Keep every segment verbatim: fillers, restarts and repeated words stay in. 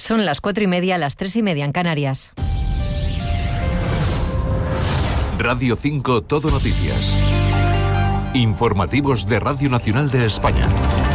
Son las cuatro y media, las tres y media en Canarias. Radio cinco Todo Noticias. Informativos de Radio Nacional de España.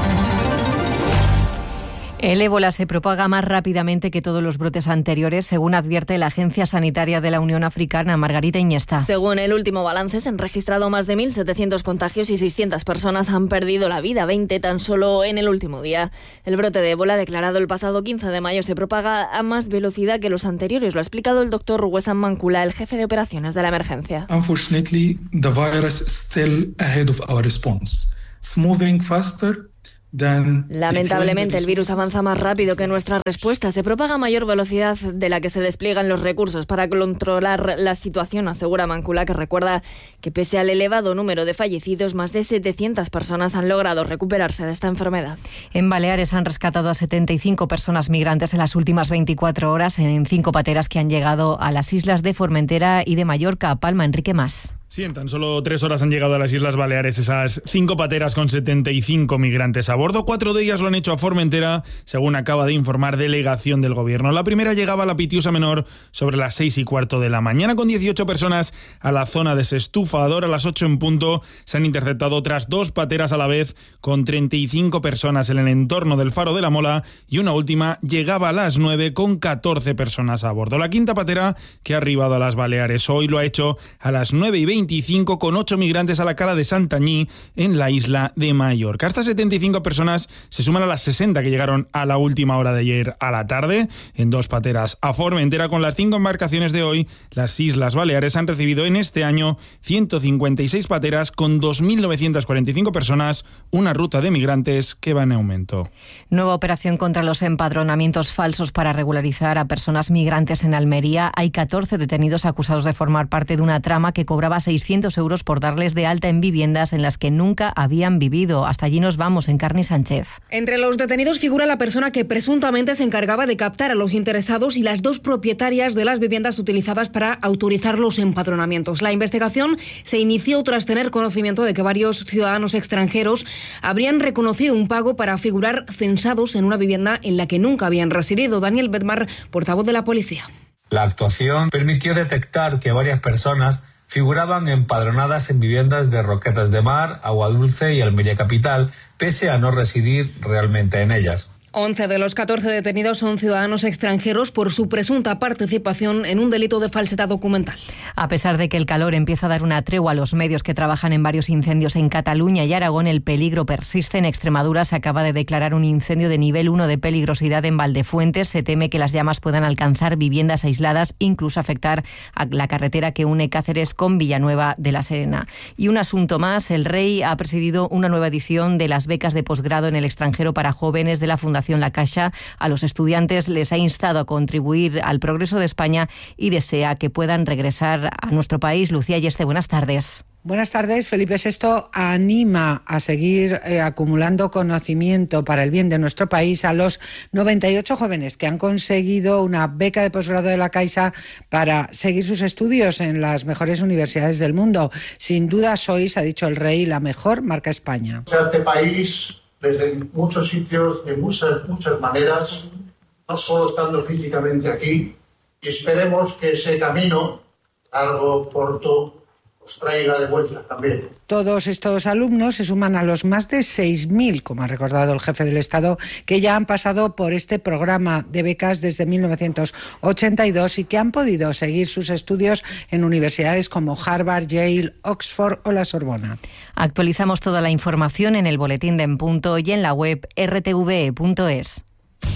El ébola se propaga más rápidamente que todos los brotes anteriores, según advierte la Agencia Sanitaria de la Unión Africana, Margarita Iniesta. Según el último balance, se han registrado más de mil setecientos contagios y seiscientas personas han perdido la vida, veinte tan solo en el último día. El brote de ébola, declarado el pasado quince de mayo, se propaga a más velocidad que los anteriores. Lo ha explicado el doctor Wessam Mankula, el jefe de operaciones de la emergencia. Unfortunately, the virus is still ahead of our response. It's moving faster. Lamentablemente, el virus avanza más rápido que nuestra respuesta. Se propaga a mayor velocidad de la que se despliegan los recursos para controlar la situación, asegura Mankula, que recuerda que pese al elevado número de fallecidos, más de setecientas personas han logrado recuperarse de esta enfermedad. En Baleares han rescatado a setenta y cinco personas migrantes en las últimas veinticuatro horas en cinco pateras que han llegado a las islas de Formentera y de Mallorca. Palma, Enrique Mas. Sí, en tan solo tres horas han llegado a las Islas Baleares esas cinco pateras con setenta y cinco migrantes a bordo. Cuatro de ellas lo han hecho a Formentera, según acaba de informar delegación del Gobierno. La primera llegaba a la Pitiusa Menor sobre las seis y cuarto de la mañana, con dieciocho personas a la zona de Sestufador. A las ocho en punto se han interceptado otras dos pateras a la vez, con treinta y cinco personas en el entorno del Faro de la Mola, y una última llegaba a las nueve con catorce personas a bordo. La quinta patera, que ha arribado a las Baleares hoy, lo ha hecho a las nueve y veinticinco con ocho migrantes a la cala de Santanyí en la isla de Mallorca. Estas setenta y cinco personas se suman a las sesenta que llegaron a la última hora de ayer a la tarde en dos pateras a Formentera. Con las cinco embarcaciones de hoy, las Islas Baleares han recibido en este año ciento cincuenta y seis pateras con dos mil novecientas cuarenta y cinco personas, una ruta de migrantes que va en aumento. Nueva operación contra los empadronamientos falsos para regularizar a personas migrantes en Almería. Hay catorce detenidos acusados de formar parte de una trama que cobraba seiscientos euros por darles de alta en viviendas en las que nunca habían vivido. Hasta allí nos vamos, Encarni Sánchez. Entre los detenidos figura la persona que presuntamente se encargaba de captar a los interesados y las dos propietarias de las viviendas utilizadas para autorizar los empadronamientos. La investigación se inició tras tener conocimiento de que varios ciudadanos extranjeros habrían reconocido un pago para figurar censados en una vivienda en la que nunca habían residido. Daniel Bedmar, portavoz de la policía. La actuación permitió detectar que varias personas figuraban empadronadas en viviendas de Roquetas de Mar, Aguadulce y Almería Capital, pese a no residir realmente en ellas. once de los catorce detenidos son ciudadanos extranjeros por su presunta participación en un delito de falsedad documental. A pesar de que el calor empieza a dar una tregua a los medios que trabajan en varios incendios en Cataluña y Aragón, el peligro persiste. En Extremadura se acaba de declarar un incendio de nivel uno de peligrosidad en Valdefuentes. Se teme que las llamas puedan alcanzar viviendas aisladas, incluso afectar a la carretera que une Cáceres con Villanueva de la Serena. Y un asunto más, el Rey ha presidido una nueva edición de las becas de posgrado en el extranjero para jóvenes de la Fundación La Caixa. A los estudiantes les ha instado a contribuir al progreso de España y desea que puedan regresar a nuestro país. Lucía Yeste, buenas tardes. Buenas tardes. Felipe sexto anima a seguir eh, acumulando conocimiento para el bien de nuestro país a los noventa y ocho jóvenes que han conseguido una beca de posgrado de la Caixa para seguir sus estudios en las mejores universidades del mundo. Sin duda sois, ha dicho el Rey, la mejor marca España. O sea, este país, desde muchos sitios, de muchas, muchas maneras, no solo estando físicamente aquí, y esperemos que ese camino, largo, corto, os traiga de vuelta también. Todos estos alumnos se suman a los más de seis mil, como ha recordado el jefe del Estado, que ya han pasado por este programa de becas desde mil novecientos ochenta y dos y que han podido seguir sus estudios en universidades como Harvard, Yale, Oxford o la Sorbona. Actualizamos toda la información en el boletín de En Punto y en la web erre te ve e punto es.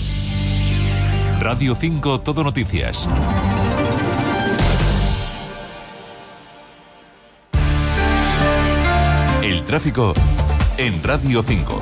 Radio cinco Todo Noticias. El tráfico en Radio cinco.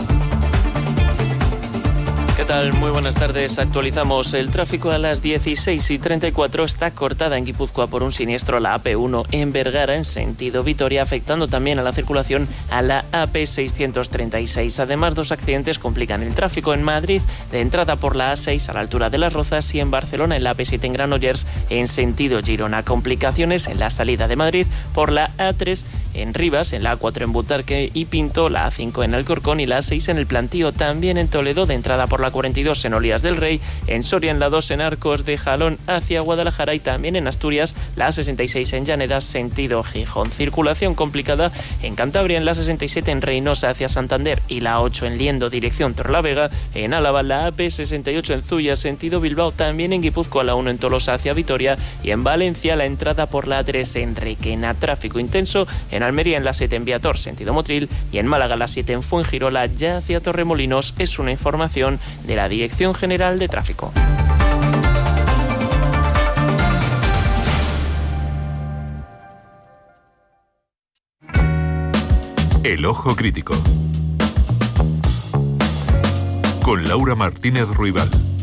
¿Qué tal? Muy buenas tardes. Actualizamos el tráfico a las dieciséis y treinta y cuatro. Está cortada en Guipúzcoa por un siniestro la A P uno en Vergara en sentido Vitoria, afectando también a la circulación a la A P seiscientos treinta y seis. Además, dos accidentes complican el tráfico en Madrid, de entrada por la A seis a la altura de Las Rozas, y en Barcelona en la A P siete en Granollers en sentido Girona. Complicaciones en la salida de Madrid por la A tres en Rivas, en la A cuatro en Butarque y Pinto, la A cinco en Alcorcón y la A seis en el Plantío. También en Toledo, de entrada por la la cuarenta y dos en Olías del Rey, en Soria en la dos en Arcos de Jalón hacia Guadalajara y también en Asturias la sesenta y seis en Llaneras sentido Gijón. Circulación complicada en Cantabria en la sesenta y siete en Reynosa hacia Santander y la ocho en Liendo dirección Torrelavega. En Álava la A P sesenta y ocho en Zuya sentido Bilbao, también en Guipúzcoa la uno en Tolosa hacia Vitoria y en Valencia la entrada por la A tres en Requena. Tráfico intenso en Almería en la siete en Viator sentido Motril y en Málaga la siete en Fuengirola ya hacia Torremolinos. Es una información de la Dirección General de Tráfico. El Ojo Crítico con Laura Martínez Ruibal.